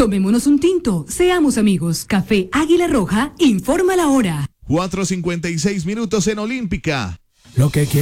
Tomémonos un tinto, seamos amigos. Café Águila Roja, informa la hora. 4:56 en Olímpica. Lo que quiero.